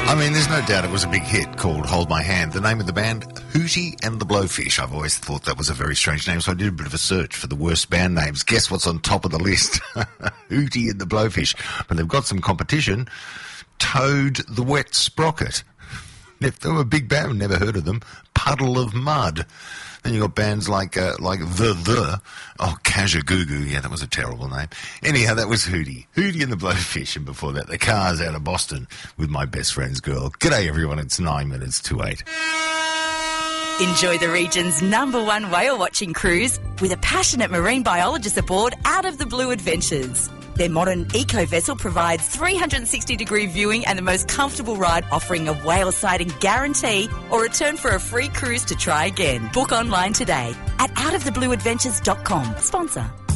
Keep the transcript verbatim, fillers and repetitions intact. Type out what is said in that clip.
I mean, there's no doubt it was a big hit called Hold My Hand. The name of the band, Hootie and the Blowfish. I've always thought that was a very strange name, so I did a bit of a search for the worst band names. Guess what's on top of the list? Hootie and the Blowfish. But they've got some competition. Toad the Wet Sprocket. If they were a big band, never heard of them. Puddle of Mud. Then you got bands like uh, like The The. Oh, Kajagoogoo. Yeah, that was a terrible name. Anyhow, that was Hootie. Hootie and the Blowfish. And before that, the Cars out of Boston with My Best Friend's Girl. G'day, everyone. It's nine minutes to eight. Enjoy the region's number one whale watching cruise with a passionate marine biologist aboard Out of the Blue Adventures. Their modern eco-vessel provides three hundred sixty degree viewing and the most comfortable ride, offering a whale sighting guarantee or return for a free cruise to try again. Book online today at out of the blue adventures dot com. Sponsor.